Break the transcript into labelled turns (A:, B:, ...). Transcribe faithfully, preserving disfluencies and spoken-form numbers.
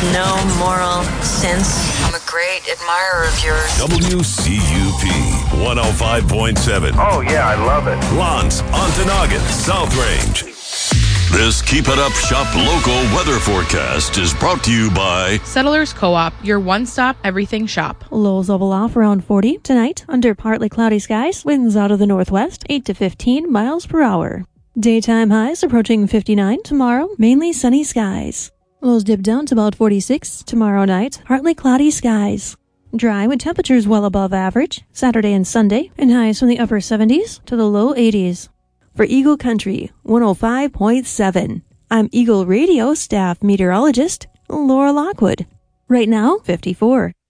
A: no moral sense. I'm a great admirer of yours.
B: W C U P one oh five point seven.
C: Oh, yeah, I love it.
B: Lance, Ontonagon, South Range. This Keep It Up Shop local weather forecast is brought to you by
D: Settlers Co-op, your one-stop everything shop.
E: Lows level off around forty tonight under partly cloudy skies. Winds out of the northwest, eight to fifteen miles per hour. Daytime highs approaching fifty-nine tomorrow, mainly sunny skies. Lows dip down to about forty-six tomorrow night, partly cloudy skies. Dry with temperatures well above average Saturday and Sunday, and highs from the upper seventies to the low eighties. For Eagle Country one oh five point seven, I'm Eagle Radio staff meteorologist Laura Lockwood. Right now, fifty-four.